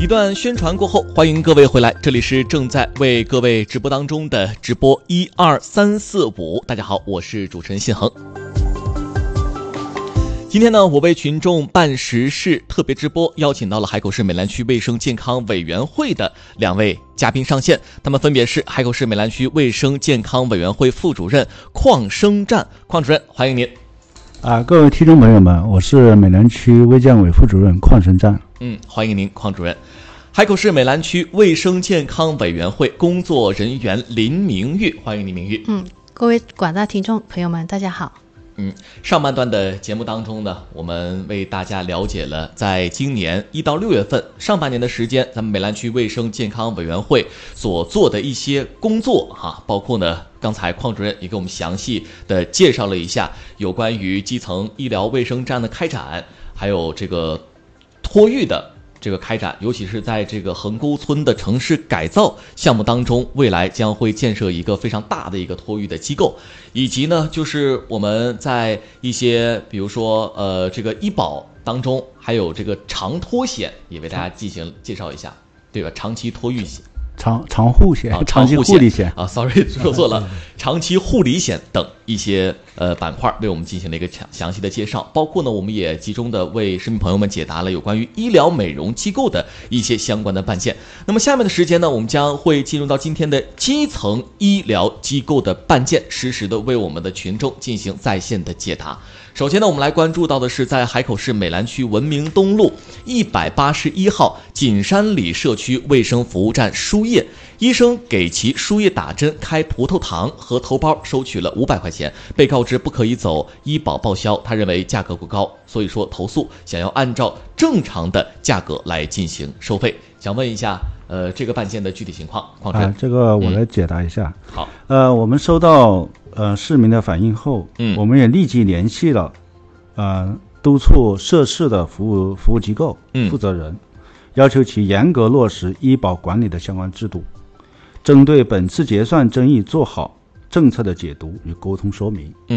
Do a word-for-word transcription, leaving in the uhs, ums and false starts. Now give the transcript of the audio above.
一段宣传过后，欢迎各位回来，这里是正在为各位直播当中的直播一二三四五。大家好，我是主持人信恒。今天呢，我为群众办实事特别直播，邀请到了海口市美兰区卫生健康委员会的两位嘉宾上线，他们分别是海口市美兰区卫生健康委员会副主任邝生战。邝主任，欢迎您。 啊，各位听众朋友们，我是美兰区卫健委副主任邝生战。 嗯，欢迎您，邝主任。海口市美兰区卫生健康委员会工作人员林明玉，欢迎林明玉。 嗯，各位广大听众朋友们，大家好。 嗯，上半段的节目当中呢，我们为大家了解了在今年一到六月份上半年的时间，咱们美兰区卫生健康委员会所做的一些工作哈，包括呢，刚才邝主任也给我们详细的介绍了一下有关于基层医疗卫生站的开展，还有这个托育的这个开展，尤其是在这个横沟村的城市改造项目当中，未来将会建设一个非常大的一个托育的机构，以及呢，就是我们在一些比如说呃这个医保当中，还有这个长托险也为大家进行介绍一下，对吧？长期托育险。 长长护险、 啊、 长期护理险啊 ，sorry 说错了，长期护理险等一些呃板块为我们进行了一个详细的介绍，包括呢，我们也集中的为市民朋友们解答了有关于医疗美容机构的一些相关的办件。那么下面的时间呢，我们将会进入到今天的基层医疗机构的办件，实时的为我们的群众进行在线的解答。首先呢，我们来关注到的是在海口市美兰区文明东路一百八十一号锦山里社区卫生服务站输液，医生给其输液打针开葡萄糖和头孢，收取了五百块钱，被告知不可以走医保报销，他认为价格过高，所以说投诉，想要按照正常的价格来进行收费。想问一下呃这个办件的具体情况，邝主任。 啊，这个我来解答一下。 嗯、好， 呃，我们收到呃市民的反映后， 嗯， 我们也立即联系了呃督促涉事的服务服务机构负责人，嗯、要求其严格落实医保管理的相关制度，针对本次结算争议做好政策的解读与沟通说明。嗯